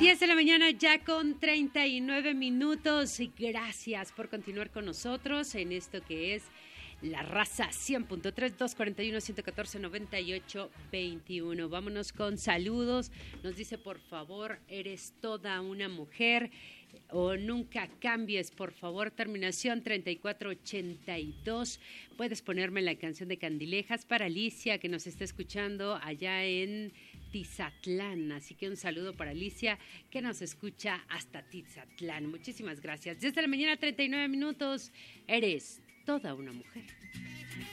10 de la mañana ya con 39 minutos. Y gracias por continuar con nosotros en esto que es La Raza 100.3, 241-114-98-21. Vámonos con saludos. Nos dice, por favor, eres toda una mujer o nunca cambies, por favor. Terminación 3482. Puedes ponerme la canción de Candilejas para Alicia, que nos está escuchando allá en Tizatlán. Así que un saludo para Alicia, que nos escucha hasta Tizatlán. Muchísimas gracias. Desde la mañana 39 minutos, eres toda una mujer.